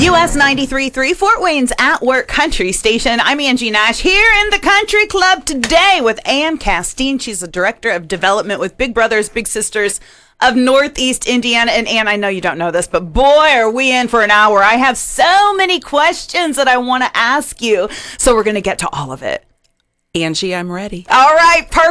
US 93.3 Fort Wayne's At Work Country Station. I'm Angie Nash here in the Country Club today with Ann Castine. She's the Director of Development with Big Brothers Big Sisters of Northeast Indiana. And Ann, I know you don't know this, but boy, are we in for an hour. I have so many questions that I want to ask you. So we're going to get to all of it. Angie, I'm ready. All right, perfect.